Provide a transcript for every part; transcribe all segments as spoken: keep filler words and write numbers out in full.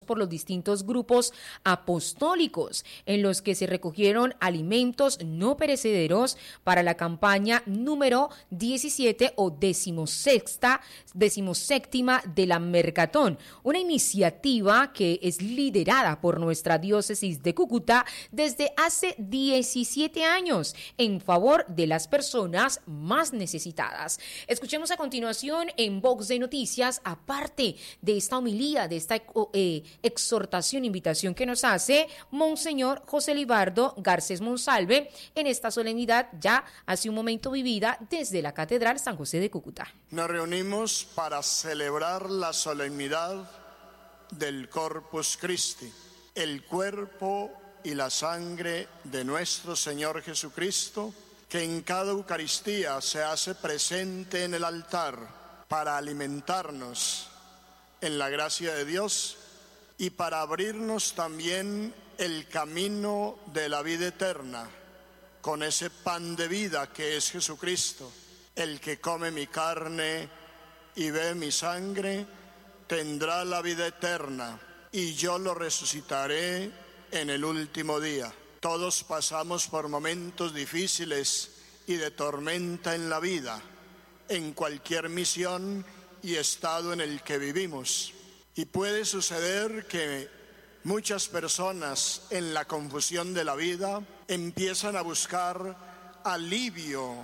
por los distintos grupos apostólicos, en los que se recogieron alimentos no perecederos para la campaña número diecisiete o decimosexta, decimoséptima de la Mercatón, una iniciativa que es liderada por nuestra diócesis de Cúcuta desde hace diecisiete años en favor de las personas más necesitadas. Escuchemos a continuación en Vox de Noticias, aparte de esta homilía, de esta eh, exhortación, invitación que nos hace Monseñor José Libardo Garcés Monsalve en esta solemnidad ya hace un momento vivida desde la Catedral San José de Cúcuta. Nos reunimos para celebrar la solemnidad del Corpus Christi, el cuerpo y la sangre de nuestro Señor Jesucristo, que en cada Eucaristía se hace presente en el altar para alimentarnos en la gracia de Dios y para abrirnos también el camino de la vida eterna, con ese pan de vida que es Jesucristo. El que come mi carne y bebe mi sangre tendrá la vida eterna, y yo lo resucitaré en el último día. Todos pasamos por momentos difíciles y de tormenta en la vida, en cualquier misión y estado en el que vivimos. Y puede suceder que muchas personas en la confusión de la vida empiezan a buscar alivio,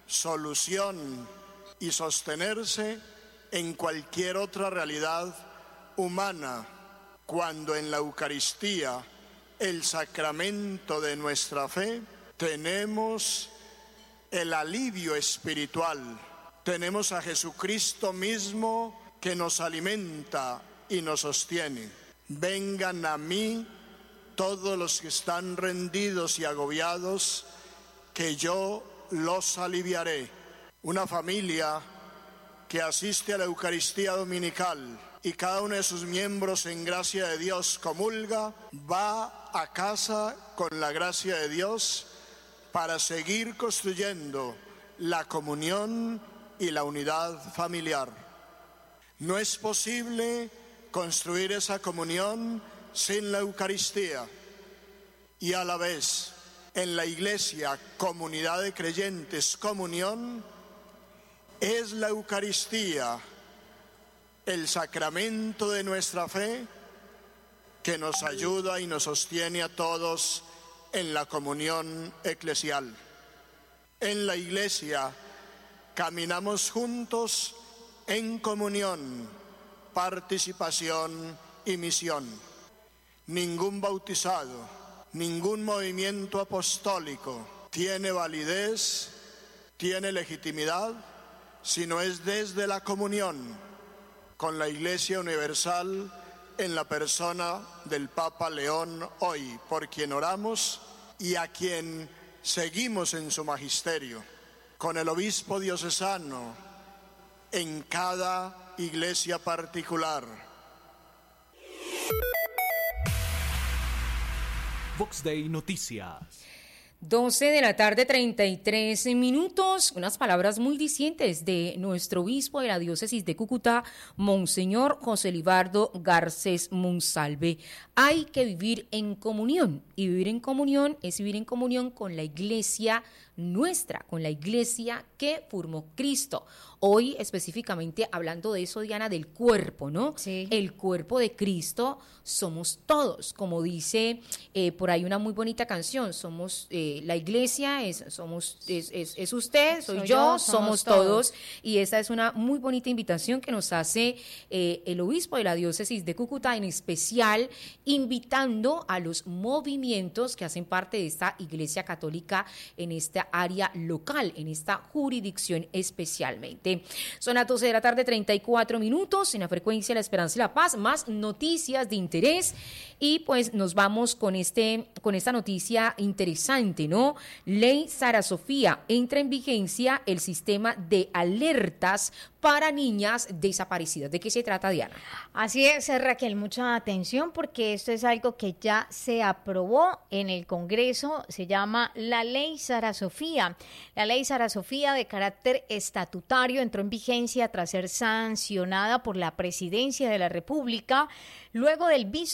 solución y sostenerse en cualquier otra realidad humana, cuando en la Eucaristía, el sacramento de nuestra fe, tenemos el alivio espiritual. Tenemos a Jesucristo mismo que nos alimenta y nos sostiene. Vengan a mí todos los que están rendidos y agobiados, que yo los aliviaré. Una familia que asiste a la Eucaristía dominical y cada uno de sus miembros en gracia de Dios comulga, va a casa con la gracia de Dios para seguir construyendo la comunión y la unidad familiar. No es posible construir esa comunión sin la Eucaristía, y a la vez en la Iglesia, comunidad de creyentes, comunión, es la Eucaristía el sacramento de nuestra fe que nos ayuda y nos sostiene a todos en la comunión eclesial. En la Iglesia caminamos juntos en comunión, participación y misión. Ningún bautizado, ningún movimiento apostólico tiene validez, tiene legitimidad, si no es desde la comunión con la Iglesia Universal en la persona del Papa León hoy, por quien oramos y a quien seguimos en su magisterio, con el obispo diocesano en cada iglesia particular. Vox Day Noticias. doce de la tarde, treinta y tres minutos, unas palabras muy distintas de nuestro obispo de la diócesis de Cúcuta, Monseñor José Libardo Garcés Monsalve. Hay que vivir en comunión, y vivir en comunión es vivir en comunión con la iglesia nuestra, con la iglesia que formó Cristo. Hoy específicamente hablando de eso, Diana, del cuerpo, ¿no? Sí. El cuerpo de Cristo somos todos, como dice eh, por ahí una muy bonita canción, somos eh, la iglesia, es, somos, es, es, es usted, soy, soy yo, yo, somos, somos todos. todos. Y esa es una muy bonita invitación que nos hace eh, el obispo de la diócesis de Cúcuta, en especial invitando a los movimientos que hacen parte de esta iglesia católica en esta área local, en esta jurisdicción especialmente. Son las doce de la tarde, treinta y cuatro minutos, en la frecuencia La Esperanza y la Paz, más noticias de interés, y pues nos vamos con este, con esta noticia interesante, ¿no? Ley Sara Sofía, entra en vigencia el sistema de alertas para niñas desaparecidas. ¿De qué se trata, Diana? Así es, Raquel, mucha atención porque esto es algo que ya se aprobó en el Congreso, se llama la Ley Sara Sofía. La Ley Sara Sofía, de carácter estatutario, entró en vigencia tras ser sancionada por la Presidencia de la República luego del visto